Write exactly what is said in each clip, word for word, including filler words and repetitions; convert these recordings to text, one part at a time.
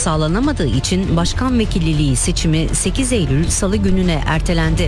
sağlanamadığı için başkan vekilliliği seçimi sekiz Eylül Salı gününe ertelendi.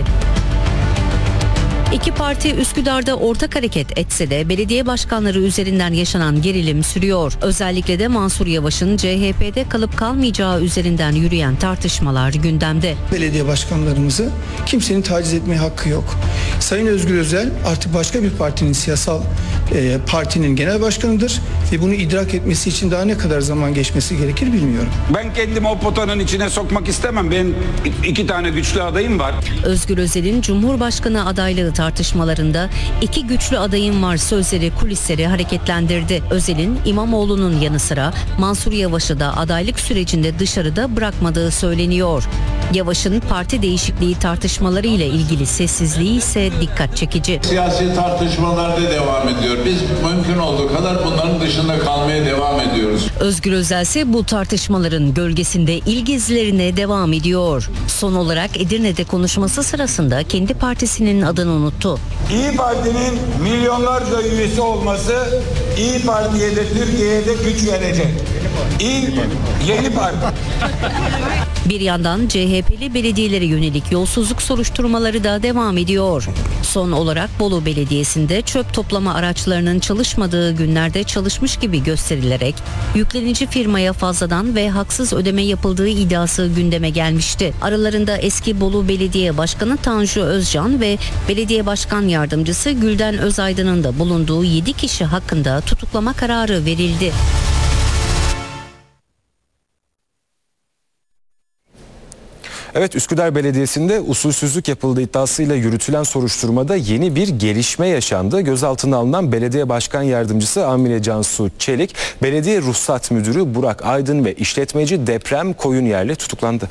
İki parti Üsküdar'da ortak hareket etse de belediye başkanları üzerinden yaşanan gerilim sürüyor. Özellikle de Mansur Yavaş'ın C H P'de kalıp kalmayacağı üzerinden yürüyen tartışmalar gündemde. Belediye başkanlarımızı kimsenin taciz etmeye hakkı yok. Sayın Özgür Özel artık başka bir partinin siyasal e, partinin genel başkanıdır ve bunu idrak etmesi için daha ne kadar zaman geçmesi gerekir bilmiyorum. Ben kendimi o potanın içine sokmak istemem. Benim iki tane güçlü adayım var. Özgür Özel'in Cumhurbaşkanı adaylığı tartışmalarında iki güçlü adayım var sözleri kulisleri hareketlendirdi. Özel'in İmamoğlu'nun yanı sıra Mansur Yavaş'ı da adaylık sürecinde dışarıda bırakmadığı söyleniyor. Yavaş'ın parti değişikliği tartışmaları ile ilgili sessizliği ise dikkat çekici. Siyasi tartışmalar da devam ediyor. Biz mümkün olduğu kadar bunların dışında kalmaya devam ediyoruz. Özgür Özel ise bu tartışmaların gölgesinde il gezilerine devam ediyor. Son olarak Edirne'de konuşması sırasında kendi partisinin adını unuttu. İyi Parti'nin milyonlarca üyesi olması İyi Parti'ye de Türkiye'ye de güç verecek. İyi, yeni parti. Bir yandan C H P'li belediyelere yönelik yolsuzluk soruşturmaları da devam ediyor. Son olarak Bolu Belediyesi'nde çöp toplama araçlarının çalışmadığı günlerde çalışmış gibi gösterilerek yüklenici firmaya fazladan ve haksız ödeme yapıldığı iddiası gündeme gelmişti. Aralarında eski Bolu Belediye Başkanı Tanju Özcan ve Belediye Başkan Yardımcısı Gülden Özaydın'ın da bulunduğu yedi kişi hakkında tutuklama kararı verildi. Evet, Üsküdar Belediyesi'nde usulsüzlük yapıldığı iddiasıyla yürütülen soruşturmada yeni bir gelişme yaşandı. Gözaltına alınan Belediye Başkan Yardımcısı Amine Cansu Çelik, Belediye Ruhsat Müdürü Burak Aydın ve işletmeci Deprem Koyunyerli tutuklandı.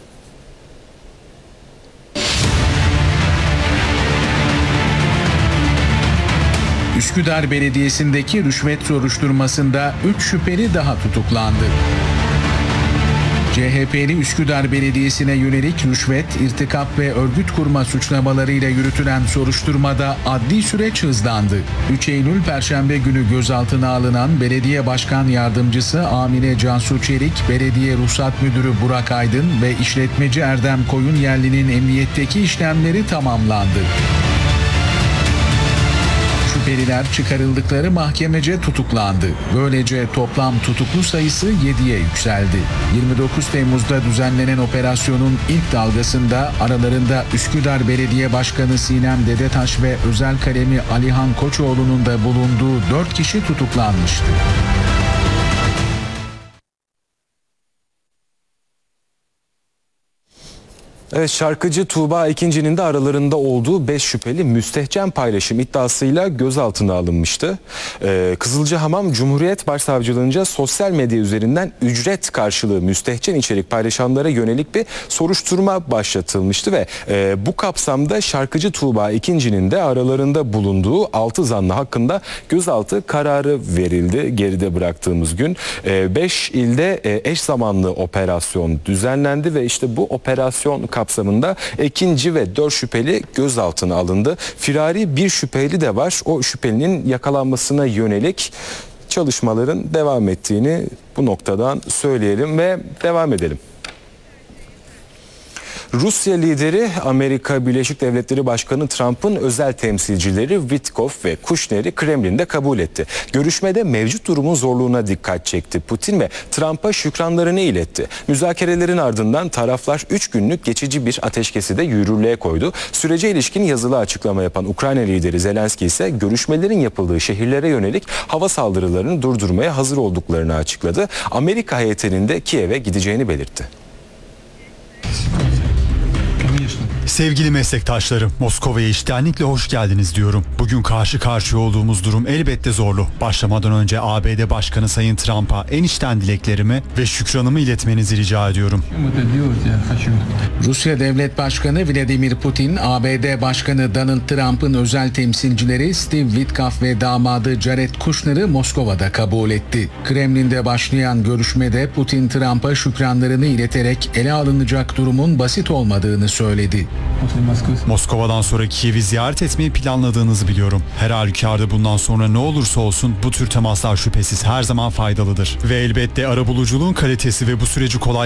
Üsküdar Belediyesi'ndeki rüşvet soruşturmasında üç şüpheli daha tutuklandı. C H P'li Üsküdar Belediyesi'ne yönelik rüşvet, irtikap ve örgüt kurma suçlamalarıyla yürütülen soruşturmada adli süreç hızlandı. üç Eylül Perşembe günü gözaltına alınan Belediye Başkan Yardımcısı Amine Cansu Çelik, Belediye Ruhsat Müdürü Burak Aydın ve işletmeci Erdem Koyunyerli'nin emniyetteki işlemleri tamamlandı. Şüpheliler çıkarıldıkları mahkemece tutuklandı. Böylece toplam tutuklu sayısı yediye yükseldi. yirmi dokuz Temmuz'da düzenlenen operasyonun ilk dalgasında aralarında Üsküdar Belediye Başkanı Sinem Dedetaş ve özel kalemi Alihan Koçoğlu'nun da bulunduğu dört kişi tutuklanmıştı. Evet, şarkıcı Tuğba Ekinci'nin de aralarında olduğu beş şüpheli müstehcen paylaşım iddiasıyla gözaltına alınmıştı. Ee, Kızılcahamam Cumhuriyet Başsavcılığınca sosyal medya üzerinden ücret karşılığı müstehcen içerik paylaşanlara yönelik bir soruşturma başlatılmıştı ve e, bu kapsamda şarkıcı Tuğba Ekinci'nin de aralarında bulunduğu altı zanlı hakkında gözaltı kararı verildi. Geride bıraktığımız gün beş e, ilde e, eş zamanlı operasyon düzenlendi ve işte bu operasyon kapsamında Ekinci ve dört şüpheli gözaltına alındı. Firari bir şüpheli de var. O şüphelinin yakalanmasına yönelik çalışmaların devam ettiğini bu noktadan söyleyelim ve devam edelim. Rusya lideri Amerika Birleşik Devletleri Başkanı Trump'ın özel temsilcileri Witkoff ve Kushner'i Kremlin'de kabul etti. Görüşmede mevcut durumun zorluğuna dikkat çekti. Putin ve Trump'a şükranlarını iletti. Müzakerelerin ardından taraflar üç günlük geçici bir ateşkesi de yürürlüğe koydu. Sürece ilişkin yazılı açıklama yapan Ukrayna lideri Zelenski ise görüşmelerin yapıldığı şehirlere yönelik hava saldırılarını durdurmaya hazır olduklarını açıkladı. Amerika heyetinin de Kiev'e gideceğini belirtti. Sevgili meslektaşlarım, Moskova'ya içtenlikle hoş geldiniz diyorum. Bugün karşı karşıya olduğumuz durum elbette zorlu. Başlamadan önce A B D Başkanı Sayın Trump'a en içten dileklerimi ve şükranımı iletmenizi rica ediyorum. Rusya Devlet Başkanı Vladimir Putin, A B D Başkanı Donald Trump'ın özel temsilcileri Steve Witkoff ve damadı Jared Kushner'ı Moskova'da kabul etti. Kremlin'de başlayan görüşmede Putin Trump'a şükranlarını ileterek ele alınacak durumun basit olmadığını söyledi. Moskova'dan sonra Kiev'i ziyaret etmeyi planladığınızı biliyorum. Her halükarda bundan sonra ne olursa olsun bu tür temaslar şüphesiz her zaman faydalıdır. Ve elbette arabuluculuğun kalitesi ve bu süreci kolay